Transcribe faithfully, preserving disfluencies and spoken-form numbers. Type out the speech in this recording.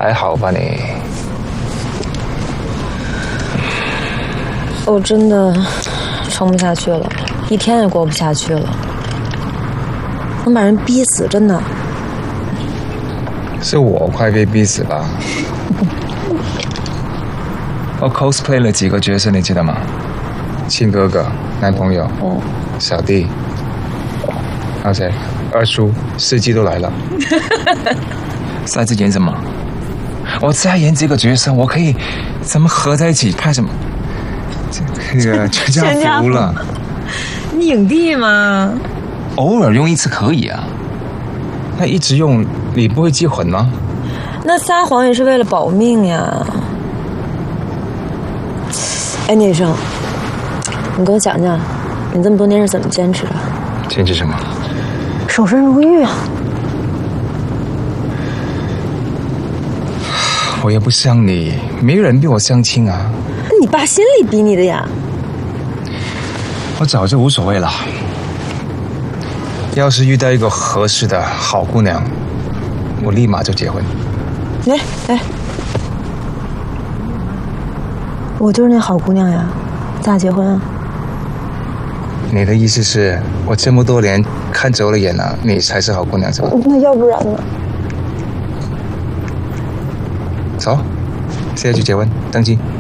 还好吧你？ 我真的撑不下去了，一天也过不下去了，能把人逼死，真的。 是我快被逼死吧？我 cosplay 了几个角色，你记得吗？亲哥哥、男朋友、 嗯、 小弟，还有谁？二叔、司机都来了。下次演什么？我再演几个角色，我可以咱们合在一起拍什么？这个全家福了。 你影帝吗？ 偶尔用一次可以啊。那一直用，你不会记混吗？ 那撒谎也是为了保命呀。哎，聂医生，你跟我讲讲，你这么多年是怎么坚持的？ 坚持什么？ 守身如玉啊！ 我也不像你，没人比我相亲啊。 那你爸心里逼你的呀。 我早就无所谓了。要是遇到一个合适的好姑娘，我立马就结婚。 哎哎，我就是那好姑娘呀，咱俩结婚啊？ 你的意思是我这么多年看走了眼了，你才是好姑娘是吧？ 那要不然呢？ 走，现在就结婚登记。